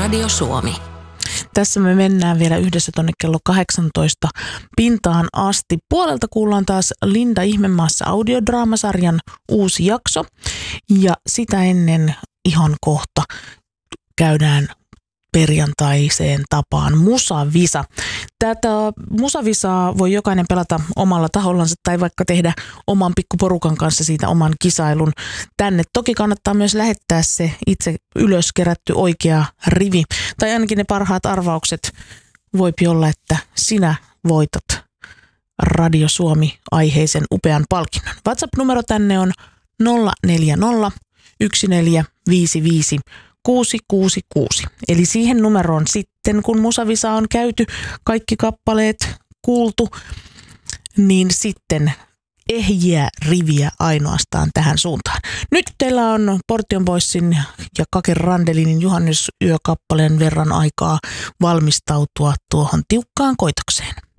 Radio Suomi. Tässä me mennään vielä yhdessä tonne kello 18 pintaan asti. Puolelta kuullaan taas Linda Ihmemaassa audiodraamasarjan uusi jakso. Ja sitä ennen ihan kohta käydään perjantaiseen tapaan Musavisa. Tätä Musavisaa voi jokainen pelata omalla tahollansa tai vaikka tehdä oman pikkuporukan kanssa siitä oman kisailun tänne. Toki kannattaa myös lähettää se itse ylös kerätty oikea rivi. Tai ainakin ne parhaat arvaukset. Voipi olla, että sinä voitat Radio Suomi-aiheisen upean palkinnon. WhatsApp-numero tänne on 040 1455 666. Eli siihen numeroon sitten, kun Musavisa on käyty, kaikki kappaleet kuultu, niin sitten ehjiä riviä ainoastaan tähän suuntaan. Nyt teillä on Portion Boysin ja Kake Randelinin juhannusyökappaleen verran aikaa valmistautua tuohon tiukkaan koitokseen.